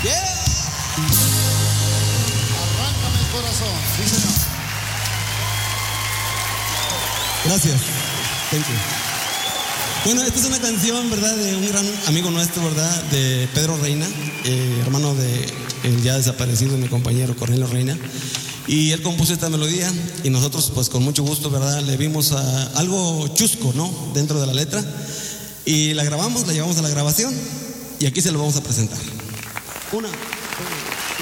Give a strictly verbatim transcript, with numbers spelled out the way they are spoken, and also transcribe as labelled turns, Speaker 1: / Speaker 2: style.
Speaker 1: Yeah.
Speaker 2: Arráncame el corazón. Sí, señor.
Speaker 1: Gracias. Thank you. Bueno, esta es una canción, ¿verdad?, de un gran amigo nuestro, ¿verdad?, de Pedro Reina, eh, hermano de el ya desaparecido mi compañero Cornelio Reina. Y él compuso esta melodía y nosotros, pues con mucho gusto, ¿verdad?, le vimos a algo chusco, ¿no?, dentro de la letra. Y la grabamos, la llevamos a la grabación y aquí se lo vamos a presentar. Una.